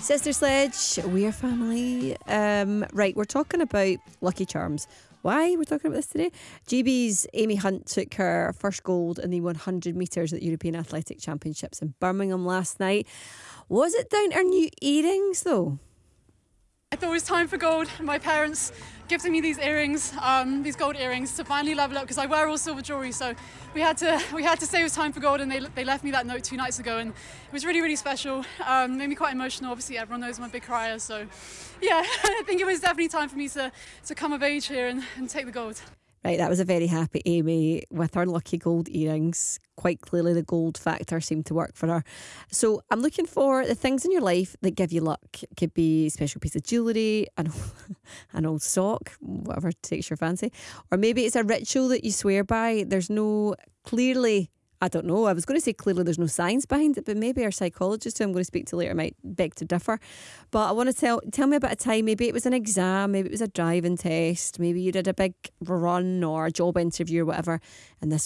Sister Sledge, we are family. Right, we're talking about Lucky Charms. Why we're talking about this today? GB's Amy Hunt took her first gold in the 100 metres at the European Athletic Championships in Birmingham last night. Was it down to her new earrings though? I thought it was time for gold. My parents gifted me these earrings, these gold earrings, to finally level up because I wear all silver jewellery. So we had to say it was time for gold, and they left me that note 2 nights ago, and it was really, really special. Made me quite emotional. Obviously, everyone knows I'm a big crier, so yeah, I think it was definitely time for me to come of age here and take the gold. Right, that was a very happy Amy with her lucky gold earrings. Quite clearly the gold factor seemed to work for her. So I'm looking for the things in your life that give you luck. It could be a special piece of jewellery, an old sock, whatever takes your fancy. Or maybe it's a ritual that you swear by. There's no clearly... I don't know. I was going to say clearly there's no science behind it, but maybe our psychologist who I'm going to speak to later might beg to differ. But I want to tell me about a time. Maybe it was an exam, maybe it was a driving test, maybe you did a big run or a job interview or whatever, and this